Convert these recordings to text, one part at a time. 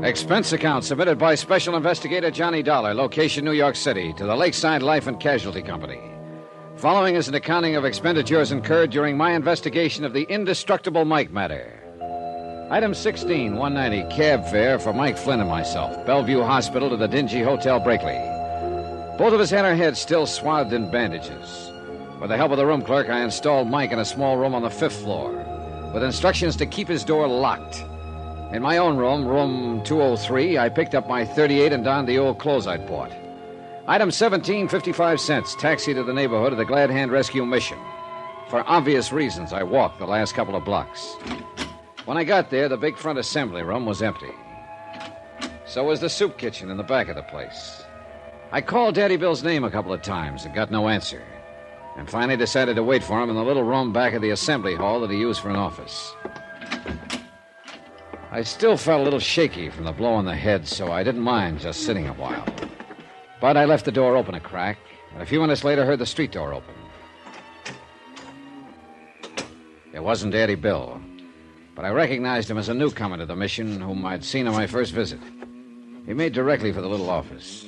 Expense account submitted by Special Investigator Johnny Dollar, location New York City, to the Lakeside Life and Casualty Company. Following is an accounting of expenditures incurred during my investigation of the indestructible Mike matter. Item 16, $190, cab fare for Mike Flynn and myself, Bellevue Hospital to the dingy Hotel Brakely. Both of us had our heads still swathed in bandages. With the help of the room clerk, I installed Mike in a small room on the 5th floor, with instructions to keep his door locked. In my own room, room 203, I picked up my .38 and donned the old clothes I'd bought. Item 17, 55 cents, taxi to the neighborhood of the Glad Hand Rescue Mission. For obvious reasons, I walked the last couple of blocks. When I got there, the big front assembly room was empty. So was the soup kitchen in the back of the place. I called Daddy Bill's name a couple of times and got no answer, and finally decided to wait for him in the little room back of the assembly hall that he used for an office. I still felt a little shaky from the blow on the head, so I didn't mind just sitting a while. But I left the door open a crack, and a few minutes later heard the street door open. It wasn't Daddy Bill, but I recognized him as a newcomer to the mission whom I'd seen on my first visit. He made directly for the little office.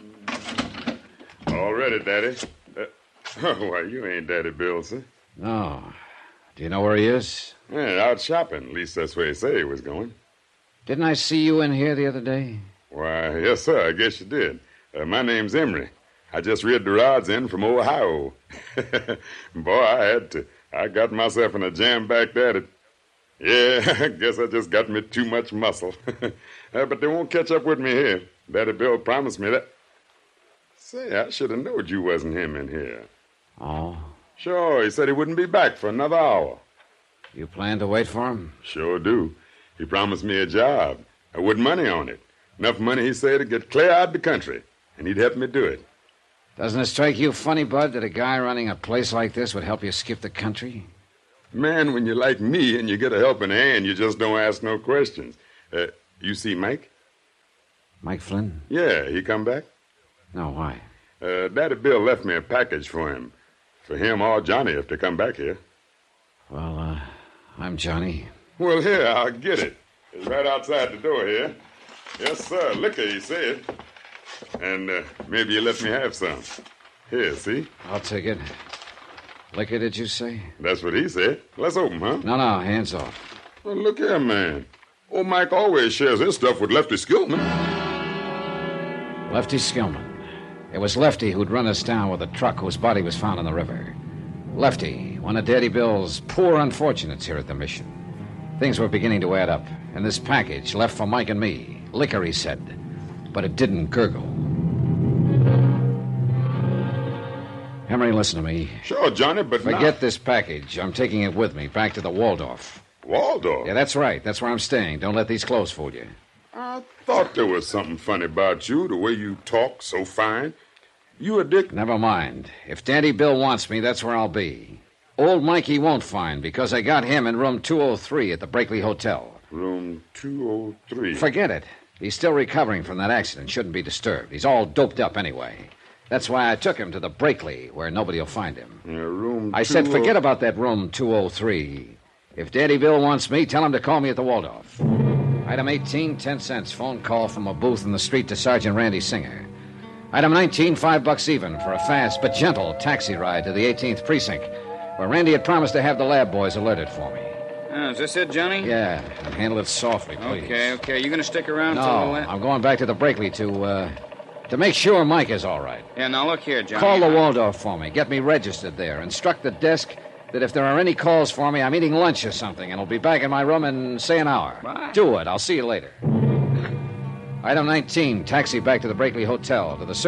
All ready, Daddy. Why, you ain't Daddy Bill, sir. No. Do you know where he is? Yeah, out shopping. At least that's where he said he was going. Didn't I see you in here the other day? Why, yes, sir, I guess you did. My name's Emery. I just read the rods in from Ohio. Boy, I had to. I got myself in a jam back there. Yeah, I guess I just got me too much muscle. But they won't catch up with me here. Daddy Bill promised me that. Say, I should have known you wasn't him in here. Oh? Sure, he said he wouldn't be back for another hour. You plan to wait for him? Sure do. He promised me a job, with money on it. Enough money, he said, to get clear out of the country, and he'd help me do it. Doesn't it strike you funny, Bud, that a guy running a place like this would help you skip the country? Man, when you're like me and you get a helping hand, you just don't ask no questions. You see Mike? Mike Flynn? Yeah, he come back? No, why? Daddy Bill left me a package for him. For him or Johnny if they come back here. Well, I'm Johnny. Well, here, I'll get it. It's right outside the door here. Yes, sir, liquor, he said. And maybe you let me have some. Here, see? I'll take it. Liquor, did you say? That's what he said. Let's open, huh? No, hands off. Well, look here, man. Old Mike always shares his stuff with Lefty Skillman. Lefty Skillman. It was Lefty who'd run us down with a truck whose body was found in the river. Lefty, one of Daddy Bill's poor unfortunates here at the mission. Things were beginning to add up, and this package left for Mike and me. Liquor, he said, but it didn't gurgle. Emery, listen to me. Sure, Johnny, but forget this package. I'm taking it with me back to the Waldorf. Waldorf? Yeah, that's right. That's where I'm staying. Don't let these clothes fool you. I thought there was something funny about you, the way you talk so fine. You a dick? Never mind. If Daddy Bill wants me, that's where I'll be. Old Mikey won't find, because I got him in room 203 at the Brakely Hotel. Room 203? Forget it. He's still recovering from that accident. Shouldn't be disturbed. He's all doped up anyway. That's why I took him to the Brakely, where nobody will find him. Yeah, room I said forget about that room 203. If Daddy Bill wants me, tell him to call me at the Waldorf. Item 18, 10 cents. Phone call from a booth in the street to Sergeant Randy Singer. Item 19, $5 even for a fast but gentle taxi ride to the 18th precinct, where Randy had promised to have the lab boys alerted for me. Is this it, Johnny? Yeah, and handle it softly, please. Okay. You gonna stick around No, till... I'm going back to the Brakely to make sure Mike is all right. Yeah, now look here, Johnny. Call the Waldorf for me. Get me registered there. Instruct the desk that if there are any calls for me, I'm eating lunch or something, and I'll be back in my room in, say, an hour. What? Do it. I'll see you later. Item 19, taxi back to the Brakely Hotel to the